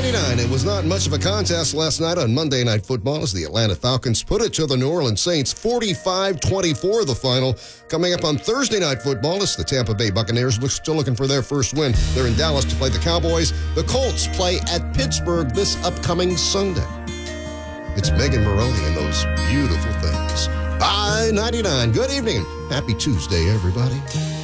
99. It was not much of a contest last night on Monday Night Football as the Atlanta Falcons put it to the New Orleans Saints. 45-24 the final. Coming up on Thursday Night Football is the Tampa Bay Buccaneers still looking for their first win. They're in Dallas to play the Cowboys. The Colts play at Pittsburgh this upcoming Sunday. It's Megan Maroney and those beautiful things. I-99. Good evening. Happy Tuesday, everybody.